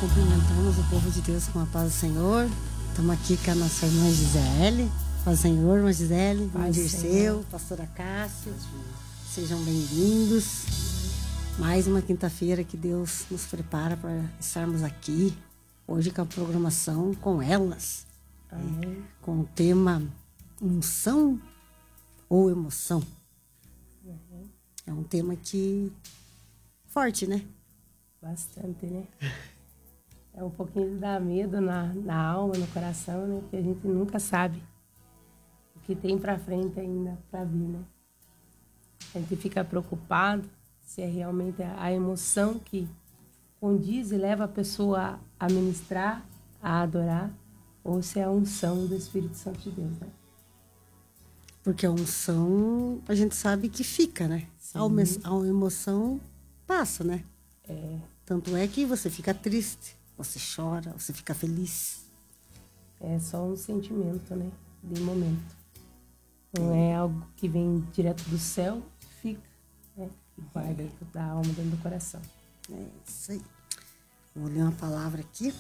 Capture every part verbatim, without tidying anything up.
Cumprimentamos o povo de Deus com a paz do Senhor. Estamos aqui com a nossa irmã Gisele. Paz do Senhor, irmã Gisele, irmã Dirceu, pastora Cássia. Sejam bem-vindos. Mais uma quinta-feira que Deus nos prepara para estarmos aqui. Hoje com a programação com elas. Amém. Com o tema unção ou emoção. Uhum. É um tema que forte, né? Bastante, né? É um pouquinho de dar medo na, na alma, no coração, né? Porque a gente nunca sabe o que tem pra frente ainda pra vir, né? A gente fica preocupado se é realmente a emoção que condiz e leva a pessoa a ministrar, a adorar, ou se é a unção do Espírito Santo de Deus, né? Porque a unção, a gente sabe que fica, né? A, a emoção passa, né? É. Tanto é que você fica triste, você chora, você fica feliz. É só um sentimento, né? De momento. Não é algo que vem direto do céu, fica, né? E vai dentro da alma, dentro do coração. É isso aí. Vou ler uma palavra aqui.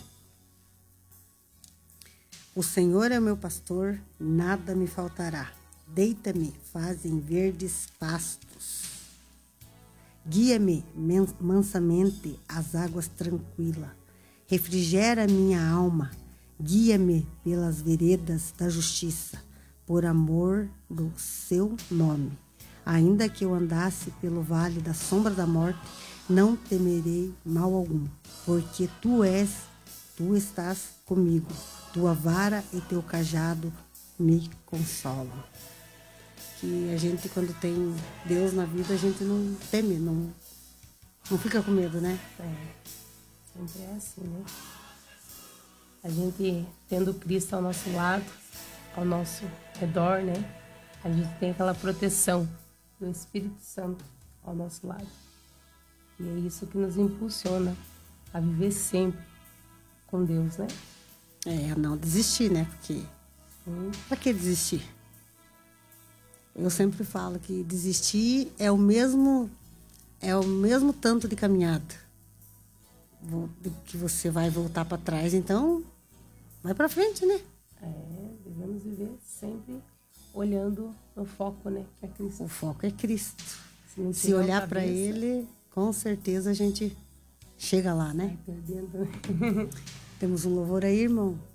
O Senhor é meu pastor, nada me faltará. Deita-me, fazem verdes pastos. Guia-me mansamente às águas tranquilas. Refrigera minha alma. Guia-me pelas veredas da justiça, por amor do seu nome. Ainda que eu andasse pelo vale da sombra da morte, não temerei mal algum, porque tu és, tu estás comigo. Tua vara e teu cajado me consolam. Que a gente, quando tem Deus na vida, a gente não teme, não, não fica com medo, né? É, sempre é assim, né? A gente, tendo Cristo ao nosso lado, ao nosso redor, né? A gente tem aquela proteção do Espírito Santo ao nosso lado. E é isso que nos impulsiona a viver sempre com Deus, né? É, não desistir, né? Porque hum. Pra que desistir? Eu sempre falo que desistir é o mesmo, é o mesmo tanto de caminhada. Que você vai voltar para trás, então vai para frente, né? É, devemos viver sempre olhando no foco, né? Que é Cristo. O foco é Cristo. Se, Se olhar para Ele, com certeza a gente chega lá, né? Vai perdendo. Temos um louvor aí, irmão?